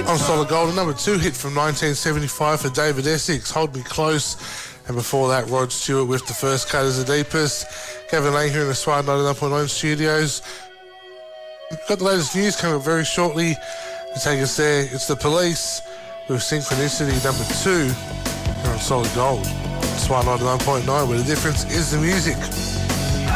On Solid Gold, a number 2 hit from 1975 for David Essex, Hold Me Close. And before that, Rod Stewart with The First Cut Is the Deepest. Gavin Lang here in the Swire 99.9 studios. We've got the latest news coming up very shortly to take us there. It's The Police with Synchronicity number 2 here on Solid Gold. Swire 99.9, where the difference is the music.